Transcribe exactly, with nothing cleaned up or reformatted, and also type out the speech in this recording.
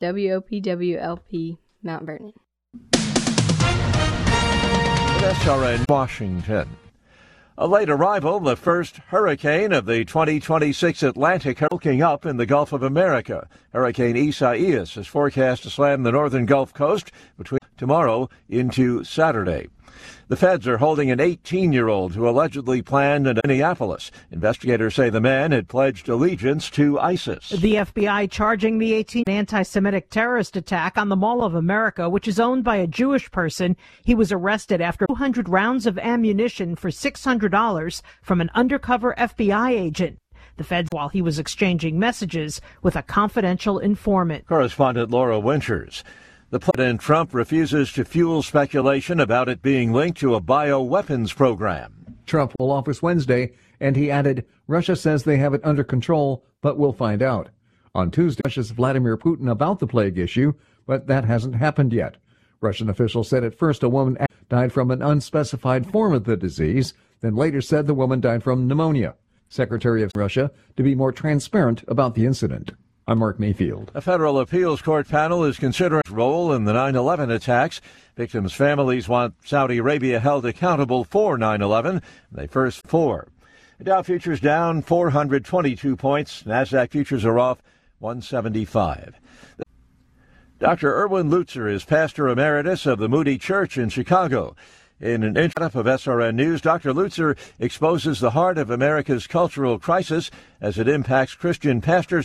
W O P W L P Mount Vernon. S R N Washington. A late arrival, the first hurricane of the twenty twenty-six Atlantic hulking up in the Gulf of America. Hurricane Isaias is forecast to slam the northern Gulf Coast between tomorrow into Saturday. The feds are holding an eighteen-year-old who allegedly planned in Minneapolis. Investigators say the man had pledged allegiance to ISIS. The F B I charging the eighteen anti-Semitic terrorist attack on the Mall of America, which is owned by a Jewish person. He was arrested after two hundred rounds of ammunition for six hundred dollars from an undercover F B I agent. The feds, while he was exchanging messages with a confidential informant. Correspondent Laura Winters. The President Trump refuses to fuel speculation about it being linked to a bioweapons program. Trump will office Wednesday, and he added, Russia says they have it under control, but we'll find out. On Tuesday, Russia's Vladimir Putin about the plague issue, but that hasn't happened yet. Russian officials said at first a woman died from an unspecified form of the disease, then later said the woman died from pneumonia. Secretary of Russia to be more transparent about the incident. I'm Mark Mayfield. A federal appeals court panel is considering its role in the nine eleven attacks. Victims' families want Saudi Arabia held accountable for nine eleven. They first four. The Dow futures down four hundred twenty-two points. NASDAQ futures are off one seventy-five. Doctor Erwin Lutzer is pastor emeritus of the Moody Church in Chicago. In an interview of S R N News, Doctor Lutzer exposes the heart of America's cultural crisis as it impacts Christian pastors